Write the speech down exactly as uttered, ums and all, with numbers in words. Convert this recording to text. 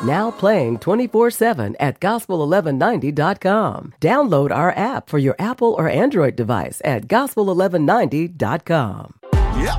Now playing twenty-four seven at gospel eleven ninety dot com. Download our app for your Apple or Android device at gospel eleven ninety dot com.